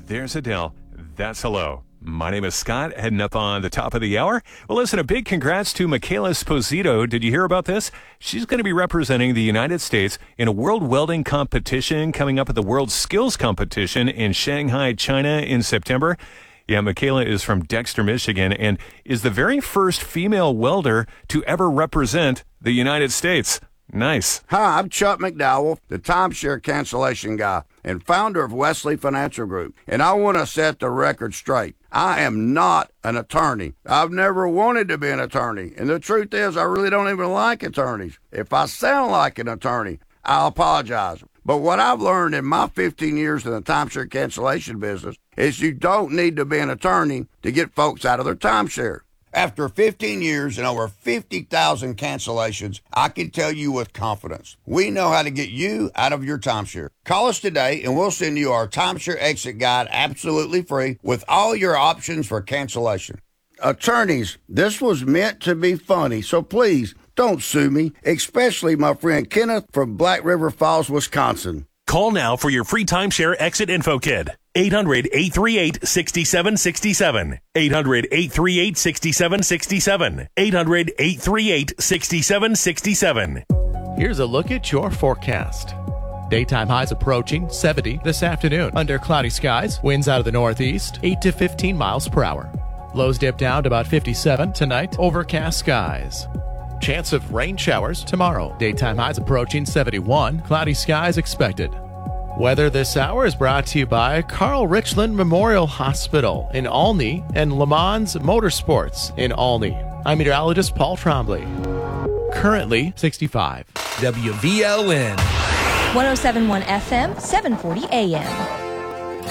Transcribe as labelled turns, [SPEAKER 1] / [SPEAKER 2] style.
[SPEAKER 1] There's Adele. That's hello. My name is Scott, heading up on the top of the hour. Well, listen, a big congrats to Michaela Esposito. Did you hear about this? She's going to be representing the United States in a world welding competition coming up at the World Skills Competition in Shanghai, China in September. Yeah, Michaela is from Dexter, Michigan, and is the very first female welder to ever represent the United States. Nice.
[SPEAKER 2] Hi, I'm Chuck McDowell, the timeshare cancellation guy and founder of Wesley Financial Group. And I want to set the record straight. I am not an attorney. I've never wanted to be an attorney. And the truth is, I really don't even like attorneys. If I sound like an attorney, I'll apologize. But what I've learned in my 15 years in the timeshare cancellation business is you don't need to be an attorney to get folks out of their timeshare. After 15 years and over 50,000 cancellations, I can tell you with confidence, we know how to get you out of your timeshare. Call us today and we'll send you our timeshare exit guide absolutely free with all your options for cancellation. Attorneys, this was meant to be funny, so please don't sue me, especially my friend Kenneth from Black River Falls, Wisconsin.
[SPEAKER 3] Call now for your free timeshare exit info kit. 800-838-6767. 800-838-6767. 800-838-6767.
[SPEAKER 4] Here's a look at your forecast. Daytime highs approaching 70 this afternoon. Under cloudy skies, winds out of the northeast, 8 to 15 miles per hour. Lows dip down to about 57 tonight. Overcast skies. Chance of rain showers tomorrow. Daytime highs approaching 71. Cloudy skies expected. Weather this hour is brought to you by Carl Richland Memorial Hospital in Olney and Le Mans Motorsports in Olney. I'm meteorologist Paul Trombley. Currently 65.
[SPEAKER 5] WVLN
[SPEAKER 6] 107.1 FM, 740 AM.